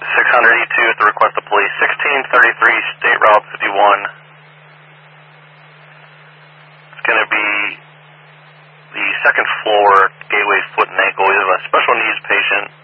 600 E2 at the request of police. 1633 State Route 51. It's going to be the second floor Gateway Foot and Ankle. We have a special needs patient